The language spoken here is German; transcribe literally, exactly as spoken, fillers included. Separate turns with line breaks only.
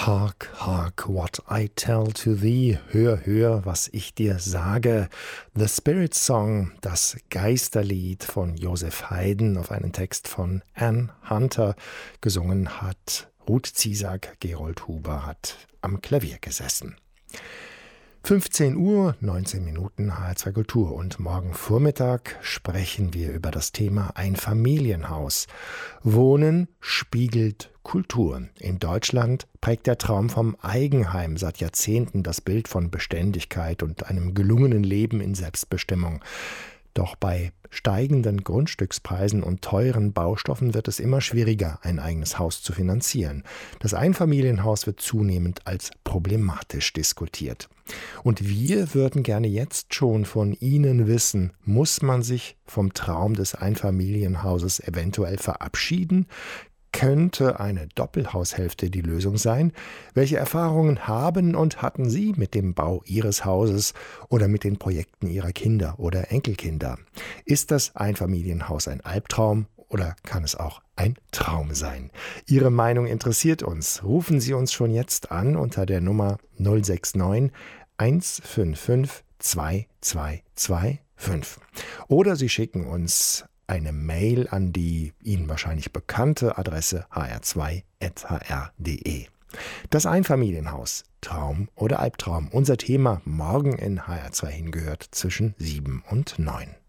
Hark, hark, what I tell to thee. Hör, hör, was ich dir sage. The Spirit Song, das Geisterlied von Joseph Haydn auf einen Text von Anne Hunter. Gesungen hat Ruth Ziesak, Gerold Huber hat am Klavier gesessen. fünfzehn Uhr, neunzehn Minuten H R zwei Kultur und morgen Vormittag sprechen wir über das Thema Einfamilienhaus. Wohnen spiegelt Kultur. In Deutschland prägt der Traum vom Eigenheim seit Jahrzehnten das Bild von Beständigkeit und einem gelungenen Leben in Selbstbestimmung. Doch bei steigenden Grundstückspreisen und teuren Baustoffen wird es immer schwieriger, ein eigenes Haus zu finanzieren. Das Einfamilienhaus wird zunehmend als problematisch diskutiert. Und wir würden gerne jetzt schon von Ihnen wissen, muss man sich vom Traum des Einfamilienhauses eventuell verabschieden? Könnte eine Doppelhaushälfte die Lösung sein? Welche Erfahrungen haben und hatten Sie mit dem Bau Ihres Hauses oder mit den Projekten Ihrer Kinder oder Enkelkinder? Ist das Einfamilienhaus ein Albtraum oder kann es auch ein Traum sein? Ihre Meinung interessiert uns. Rufen Sie uns schon jetzt an unter der Nummer null sechs neun eins fünf fünf zwei zwei zwei fünf. Oder Sie schicken uns eine Mail an die Ihnen wahrscheinlich bekannte Adresse h r zwei at h r punkt d e. Das Einfamilienhaus, Traum oder Albtraum, unser Thema morgen in H R zwei hingehört zwischen sieben und neun.